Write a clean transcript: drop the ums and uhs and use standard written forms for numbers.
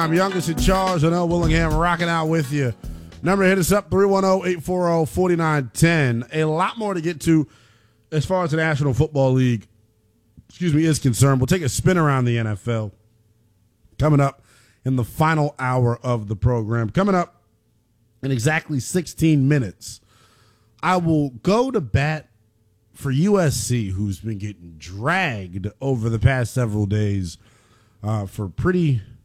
I'm youngest in charge. Janelle Willingham rocking out with you. Number to hit us up, 310-840-4910. A lot more to get to as far as the National Football League is concerned. We'll take a spin around the NFL coming up in the final hour of the program. Coming up in exactly 16 minutes, I will go to bat for USC, who's been getting dragged over the past several days for pretty